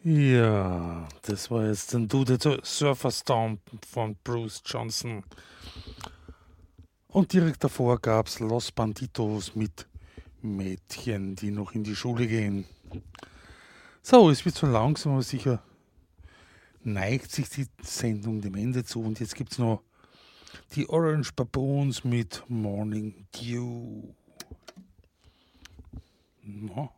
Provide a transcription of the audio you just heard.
Ja, das war jetzt ein Do the Surfer Stomp von Bruce Johnson. Und direkt davor gab's Los Banditos mit Mädchen, die noch in die Schule gehen. So, es wird so langsam aber sicher neigt sich die Sendung dem Ende zu. Und jetzt gibt's noch die Orange Baboons mit Morning Dew. Ja.